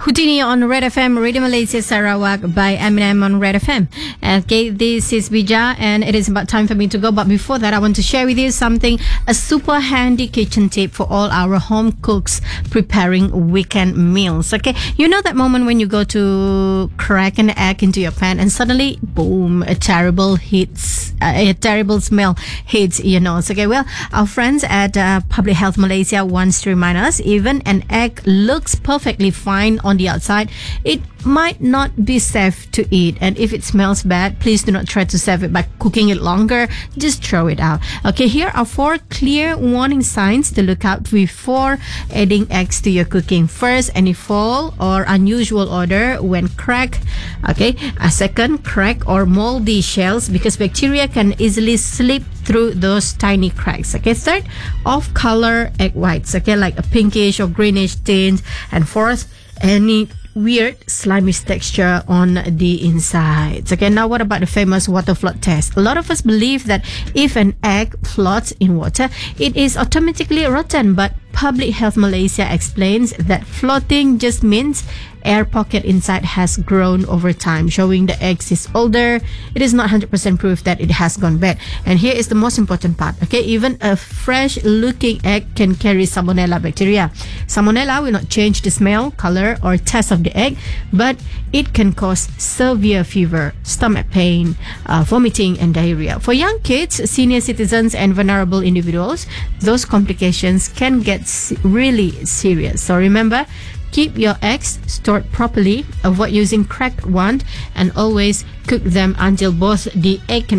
Houdini on Red FM, Radio Malaysia Sarawak by Eminem on Red FM. Okay, this is Bija and it is about time for me to go. But before that, I want to share with you something, a super handy kitchen tip for all our home cooks preparing weekend meals. Okay, you know that moment when you go to crack an egg into your pan and suddenly, boom, a terrible smell hits your nose. Okay, well, our friends at Public Health Malaysia wants to remind us, even an egg looks perfectly fine on the outside, it might not be safe to eat. And if it smells bad, please do not try to save it by cooking it longer. Just throw it out. Okay, here are 4 clear warning signs to look out before adding eggs to your cooking. First, any fall or unusual odor when cracked. Okay, a second, crack or moldy shells because bacteria can easily slip through those tiny cracks. Okay, third, off color egg whites, okay, like a pinkish or greenish tint. And fourth, any weird slimy texture on the insides. Okay, now what about the famous water float test? A lot of us believe that if an egg floats in water, it is automatically rotten, but Public Health Malaysia explains that floating just means air pocket inside has grown over time, showing the eggs is older. It is not 100% proof that it has gone bad. And here is the most important part. Okay, even a fresh looking egg can carry Salmonella bacteria. Salmonella will not change the smell, color or taste of the egg, but it can cause severe fever, stomach pain, vomiting and diarrhea. For young kids, senior citizens and vulnerable individuals, those complications can get really serious. So remember, keep your eggs stored properly, avoid using cracked ones, and always cook them until both the white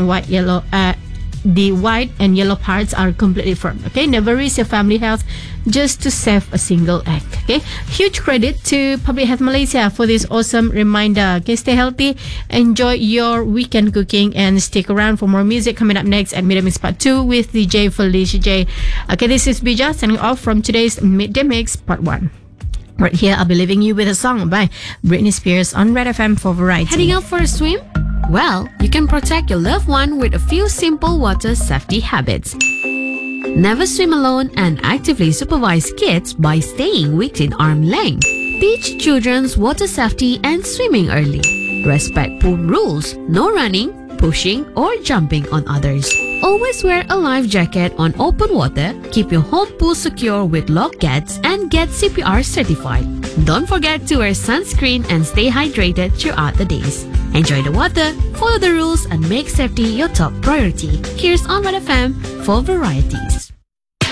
and yellow parts are completely firm. Okay, never risk your family health just to save a single egg. Okay, huge credit to Public Health Malaysia for this awesome reminder. Okay, stay healthy, enjoy your weekend cooking, and stick around for more music coming up next at Midday Mix Part 2 with DJ Felicia J. Okay, this is Bija signing off from today's Midday Mix Part 1. Right here, I'll be leaving you with a song by Britney Spears on Red FM for variety. Heading out for a swim? Well, you can protect your loved one with a few simple water safety habits. Never swim alone and actively supervise kids by staying within arm length. Teach children's water safety and swimming early. Respect pool rules, no running, pushing or jumping on others. Always wear a life jacket on open water, keep your home pool secure with lock gates, and get CPR certified. Don't forget to wear sunscreen and stay hydrated throughout the days. Enjoy the water, follow the rules, and make safety your top priority. Here's on Red FM for varieties.